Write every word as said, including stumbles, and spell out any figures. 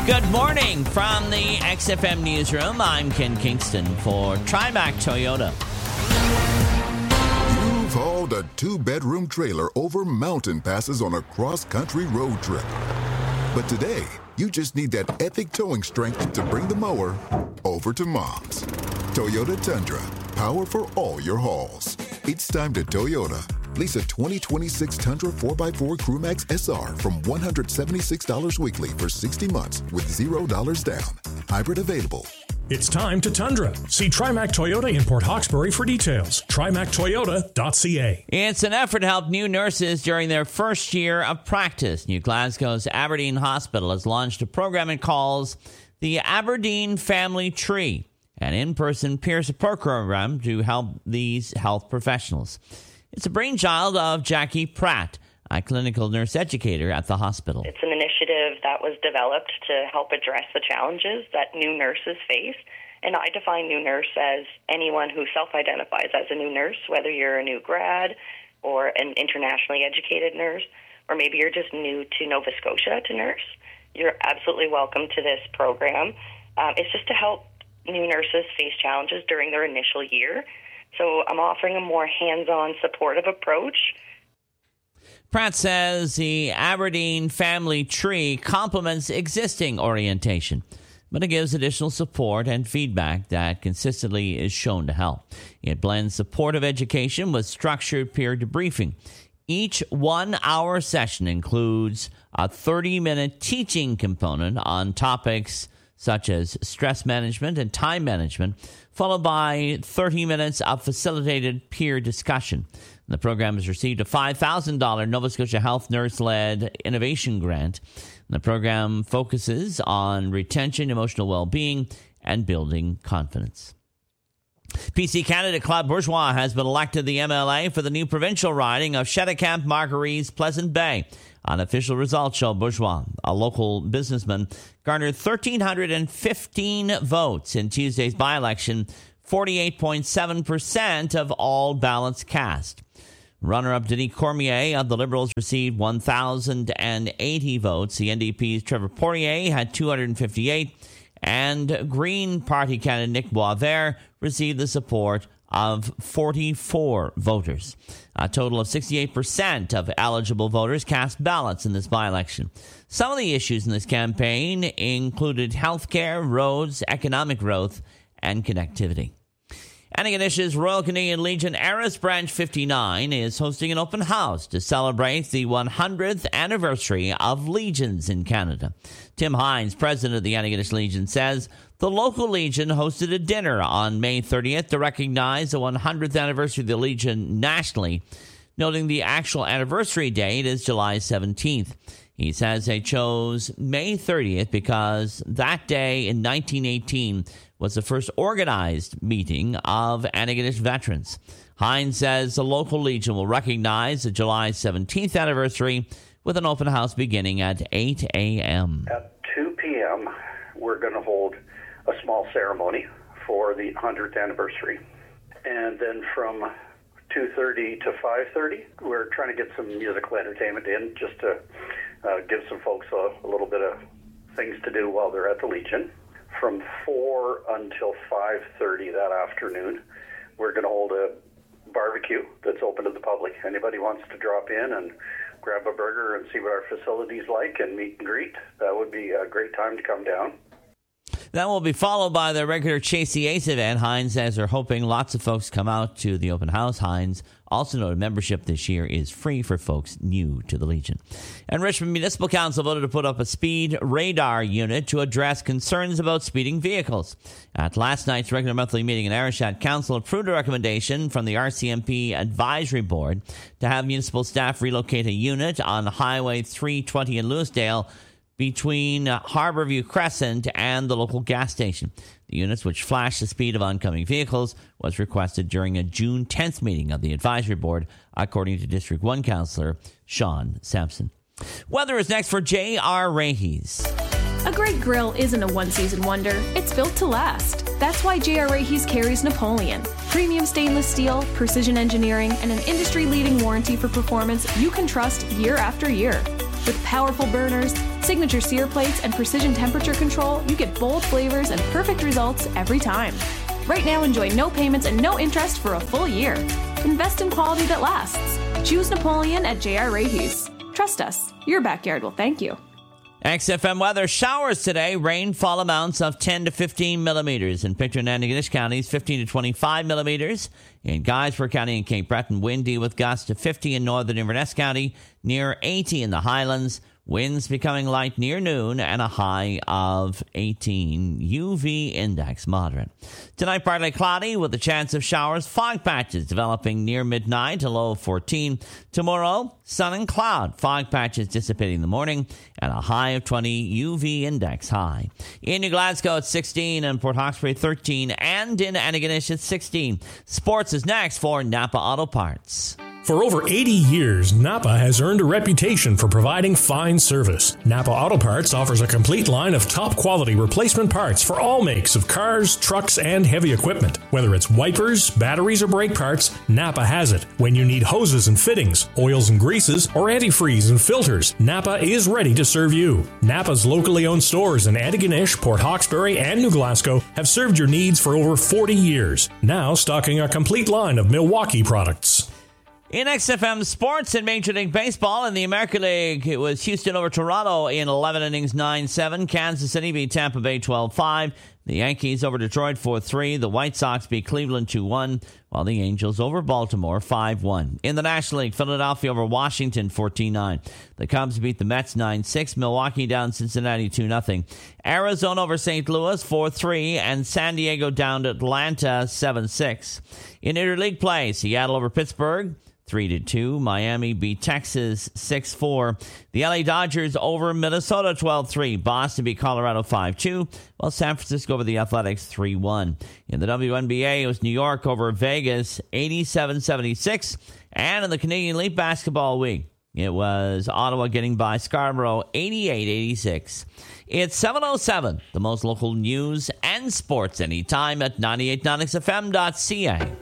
Good morning from the X F M Newsroom. I'm Ken Kingston for Trimac Toyota. You've hauled a two-bedroom trailer over mountain passes on a cross-country road trip. But today, you just need that epic towing strength to bring the mower over to Mom's. Toyota Tundra, power for all your hauls. It's time to Toyota. Lease a twenty twenty-six Tundra four by four Crewmax S R from one hundred seventy-six dollars weekly for sixty months with zero dollars down. Hybrid available. It's time to Tundra. See Trimac Toyota in Port Hawkesbury for details. trimac toyota dot c a. It's an effort to help new nurses during their first year of practice. New Glasgow's Aberdeen Hospital has launched a program it calls the Aberdeen Family Tree, an in-person peer support program to help these health professionals. It's a brainchild of Jackie Pratt, a clinical nurse educator at the hospital. It's an initiative that was developed to help address the challenges that new nurses face. And I define new nurse as anyone who self-identifies as a new nurse, whether you're a new grad or an internationally educated nurse, or maybe you're just new to Nova Scotia to nurse. You're absolutely welcome to this program. Um, it's just to help new nurses face challenges during their initial year. So I'm offering a more hands-on, supportive approach. Pratt says the Aberdeen Family Tree complements existing orientation, but it gives additional support and feedback that consistently is shown to help. It blends supportive education with structured peer debriefing. Each one-hour session includes a thirty-minute teaching component on topics such as stress management and time management, followed by thirty minutes of facilitated peer discussion. The program has received a five thousand dollars Nova Scotia Health Nurse-led innovation grant. The program focuses on retention, emotional well-being, and building confidence. P C candidate Claude Bourgeois has been elected the M L A for the new provincial riding of Cheticamp Marguerite Pleasant Bay. Unofficial results show Bourgeois, a local businessman, garnered one thousand three hundred fifteen votes in Tuesday's by-election, forty-eight point seven percent of all ballots cast. Runner-up Denis Cormier of the Liberals received one thousand eighty votes. The N D P's Trevor Poirier had two hundred fifty-eight, and Green Party candidate Nick Boisvert received the support of forty-four voters. A total of sixty-eight percent of eligible voters cast ballots in this by-election. Some of the issues in this campaign included health care, roads, economic growth, and connectivity. Antigonish's Royal Canadian Legion Arras Branch fifty-nine is hosting an open house to celebrate the one hundredth anniversary of Legions in Canada. Tim Hines, president of the Antigonish Legion, says the local Legion hosted a dinner on May thirtieth to recognize the one hundredth anniversary of the Legion nationally, noting the actual anniversary date is July seventeenth. He says they chose May thirtieth because that day in nineteen eighteen was the first organized meeting of Antigonish veterans. Hines says the local Legion will recognize the July seventeenth anniversary with an open house beginning at eight a.m. At two p.m., we're going to hold a small ceremony for the one hundredth anniversary. And then from two thirty to five thirty, we're trying to get some musical entertainment in just to uh, give some folks a, a little bit of things to do while they're at the Legion. From four until five thirty that afternoon, we're going to hold a barbecue that's open to the public. Anybody wants to drop in and grab a burger and see what our facility's like and meet and greet, that would be a great time to come down. That will be followed by the regular Chase the Ace event. Hines says they're hoping lots of folks come out to the open house. Hines also noted membership this year is free for folks new to the Legion. And Richmond Municipal Council voted to put up a speed radar unit to address concerns about speeding vehicles. At last night's regular monthly meeting in Arashat, Council approved a recommendation from the R C M P Advisory Board to have municipal staff relocate a unit on Highway three twenty in Lewisdale between Harborview Crescent and the local gas station. The units, which flash the speed of oncoming vehicles, was requested during a June tenth meeting of the advisory board, according to District one Councillor Sean Sampson. Weather is next for J R. Raheys. A great grill isn't a one-season wonder. It's built to last. That's why J R. Raheys carries Napoleon. Premium stainless steel, precision engineering, and an industry-leading warranty for performance you can trust year after year. With powerful burners, signature sear plates, and precision temperature control, you get bold flavors and perfect results every time. Right now, enjoy no payments and no interest for a full year. Invest in quality that lasts. Choose Napoleon at J R Rahe's. Trust us, your backyard will thank you. X F M weather, showers today, rainfall amounts of ten to fifteen millimeters. In Pictou and Antigonish counties, fifteen to twenty-five millimeters. In Guysborough County and Cape Breton, windy with gusts to fifty in northern Inverness County, near eighty in the Highlands. Winds becoming light near noon and a high of eighteen. U V index moderate. Tonight, partly cloudy with a chance of showers. Fog patches developing near midnight, a low of fourteen. Tomorrow, sun and cloud. Fog patches dissipating in the morning and a high of twenty. U V index high. In New Glasgow, it's sixteen, and Port Hawkesbury, thirteen, and in Antigonish, it's sixteen. Sports is next for Napa Auto Parts. For over eighty years, Napa has earned a reputation for providing fine service. Napa Auto Parts offers a complete line of top-quality replacement parts for all makes of cars, trucks, and heavy equipment. Whether it's wipers, batteries, or brake parts, Napa has it. When you need hoses and fittings, oils and greases, or antifreeze and filters, Napa is ready to serve you. Napa's locally owned stores in Antigonish, Port Hawkesbury, and New Glasgow have served your needs for over forty years, now stocking a complete line of Milwaukee products. In X F M sports in Major League Baseball, in the American League, it was Houston over Toronto in eleven innings, nine seven. Kansas City beat Tampa Bay twelve five. The Yankees over Detroit four three. The White Sox beat Cleveland two one, while the Angels over Baltimore five one. In the National League, Philadelphia over Washington fourteen nine. The Cubs beat the Mets nine six. Milwaukee down Cincinnati two nothing. Arizona over Saint Louis four three. And San Diego down to Atlanta seven six. In interleague play, Seattle over Pittsburgh three to two. Miami beat Texas six four. The L A Dodgers over Minnesota twelve three. Boston beat Colorado five two, while San Francisco over the Athletics three one. In the W N B A, it was New York over Vegas eighty-seven seventy-six. And in the Canadian League Basketball Week, it was Ottawa getting by Scarborough eighty-eight eighty-six. It's seven oh seven, the most local news and sports anytime at ninety-eight point nine X F M dot C A.